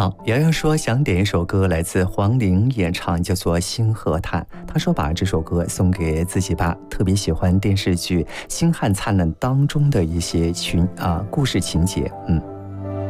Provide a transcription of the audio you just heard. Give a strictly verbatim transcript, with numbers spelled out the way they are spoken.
好，瑶瑶说想点一首歌，来自黄龄演唱，叫做《星河叹》。她说把这首歌送给自己吧，特别喜欢电视剧《星汉灿烂》当中的一些情啊故事情节。嗯。